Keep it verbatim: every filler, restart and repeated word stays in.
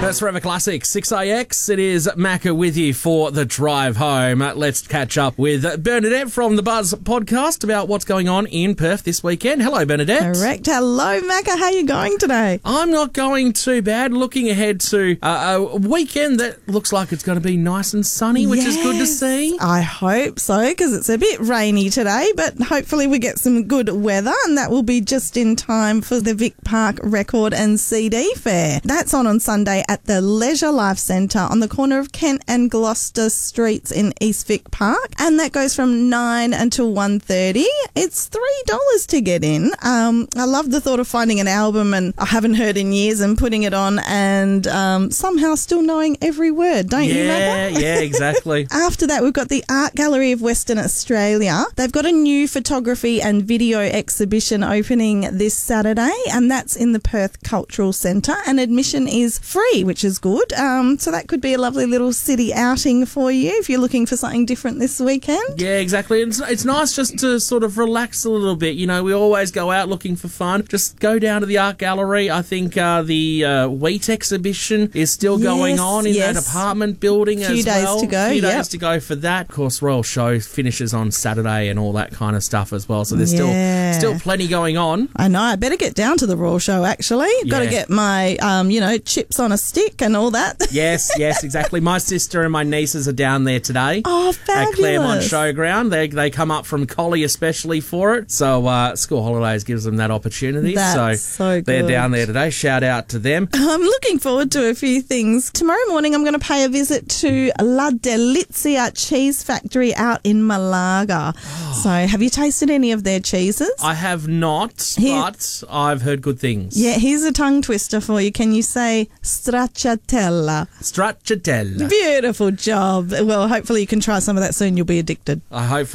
That's Forever Classic, six A X. It is Macca with you for the drive home. Let's catch up with Bernadette from the Buzz podcast about what's going on in Perth this weekend. Hello, Bernadette. Correct. Hello, Macca. How are you going today? I'm not going too bad. Looking ahead to uh, a weekend that looks like it's going to be nice and sunny, which yes, is good to see. I hope so, because it's a bit rainy today, but hopefully we get some good weather, and that will be just in time for the Vic Park Record and C D Fair. That's on on Sunday at the Leisure Life Centre on the corner of Kent and Gloucester Streets in East Vic Park, and that goes from nine until one thirty. It's three dollars to get in. Um, I love the thought of finding an album and I haven't heard in years and putting it on and um, somehow still knowing every word, don't you, Yeah, Macca? yeah, exactly. After that, we've got the Art Gallery of Western Australia. They've got a new photography and video exhibition opening this Saturday, and that's in the Perth Cultural Centre, and admission is free, which is good. Um, so that could be a lovely little city outing for you if you're looking for something different this weekend. Yeah, exactly. It's, it's nice just to sort of relax a little bit. You know, we always go out looking for fun. Just go down to the art gallery. I think uh, the uh, wheat exhibition is still Yes, going on in yes. that apartment building Few as days well. to go, A few yep. days to go for that. Of course, Royal Show finishes on Saturday and all that kind of stuff as well. So there's Yeah. still still plenty going on. I know. I better get down to the Royal Show, actually. Got to Yeah. get my, um, you know, chips on a stick and all that. Yes, yes, exactly. My sister and my nieces are down there today. Oh, At fabulous. Claremont Showground. They they come up from Collie especially for it. So uh, school holidays gives them that opportunity. That's so they're good. down there today. Shout out to them. I'm looking forward to a few things. Tomorrow morning, I'm going to pay a visit to La Delizia Cheese Factory out in Malaga. So, have you tasted any of their cheeses? I have not, Here- but I've heard good things. Yeah, here's a tongue twister for you. Can you say stracciatella? Stracciatella. Beautiful job. Well, hopefully you can try some of that soon. You'll be addicted. I hope